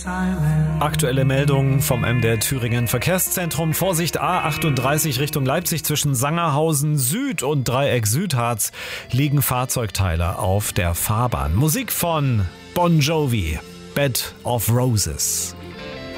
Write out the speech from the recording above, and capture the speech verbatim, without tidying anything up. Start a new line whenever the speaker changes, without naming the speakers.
Aktuelle Meldungen vom M D R Thüringen Verkehrszentrum. Vorsicht, A achtunddreißig Richtung Leipzig zwischen Sangerhausen Süd und Dreieck Südharz liegen Fahrzeugteile auf der Fahrbahn. Musik von Bon Jovi, Bed of Roses.